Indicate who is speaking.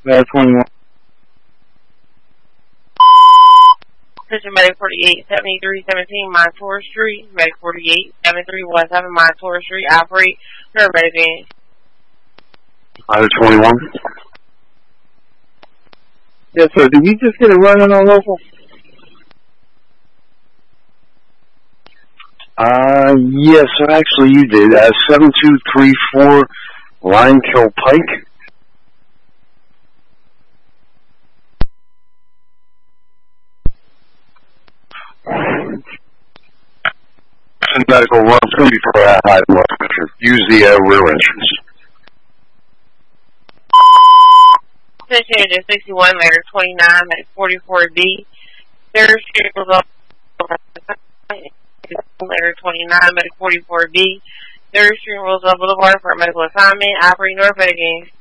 Speaker 1: Medic 21.
Speaker 2: Attention Medic 48, 7317 Montour Street. Medic 48, 7317 Montour Street. Operate paramedic van.
Speaker 1: Medic 21. Yes, sir. Did we just get it running on local? Yes, sir. Actually, you did. 7234 Limekill Pike. Medical run. It's going to be for a high blood pressure. Use the rear entrance.
Speaker 2: Attention 61, Medic 29, Medic 44B. Third Street was up. Medic 29, Medic 44B. Third Street Roosevelt Boulevard for a medical assignment. Operating North Medic.